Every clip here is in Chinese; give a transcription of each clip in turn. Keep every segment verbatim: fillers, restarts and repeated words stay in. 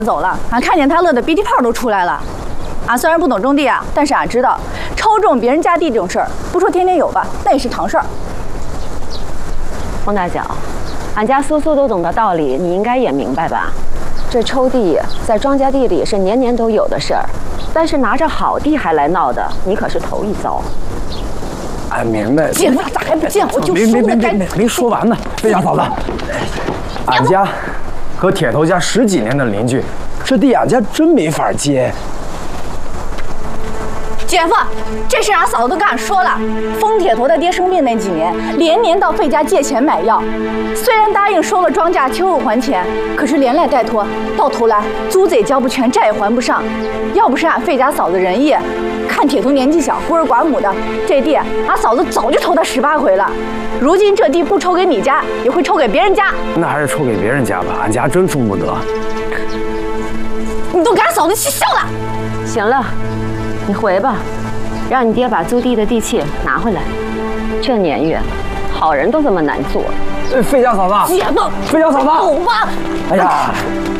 走了，俺看见他乐得鼻涕泡都出来了。俺虽然不懂种地啊，但是俺知道，抽中别人家地这种事儿，不说天天有吧，那也是常事儿。 冯大脚，俺家苏苏都懂得道理，你应该也明白吧？这抽地在庄稼地里是年年都有的事儿，但是拿着好地还来闹的，你可是头一遭。 俺明白。 姐夫咋还不见？我就没没没说了， 没没说完呢。飞霞嫂子，俺家和铁头家十几年的邻居，这地俺家真没法接。 姐夫，这事俺嫂子都跟俺说了。封铁头他爹生病那几年，连年到费家借钱买药，虽然答应收了庄稼，秋后还钱，可是连赖带拖，到头来租子也交不全，债也还不上。要不是俺费家嫂子仁义，看铁头年纪小，孤儿寡母的，这地俺嫂子早就抽他十八回了。如今这地不抽给你家，也会抽给别人家。 那还是抽给别人家吧，俺家真分不得。 你都给俺嫂子气笑了。 行了。你回吧，让你爹把租地的地契拿回来。这年月，好人都这么难做。 费家嫂子， 姐夫， 费家嫂子， 走吧。 哎呀，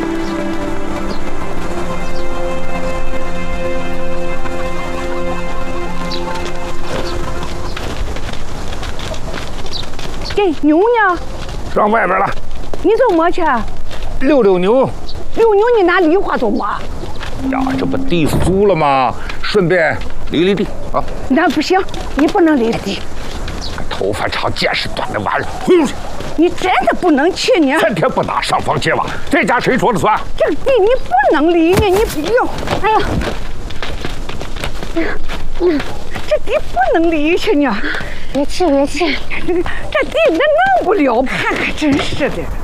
这牛呢？ 上外边了。 你走么去？ 溜溜牛。 溜牛，你拿梨花走么？ 呀，这不地租了吗？顺便犁犁地啊！ 那不行，你不能犁地。 头发长见识短的玩意儿，挥出去！ 你真的不能去呢！ 天天不拿上房揭瓦，这家谁说了算？ 这个地你不能犁呢，你不要！哎呀，嗯，这地不能犁去呢。 别气，别气， 这地那弄不了，看看真是的。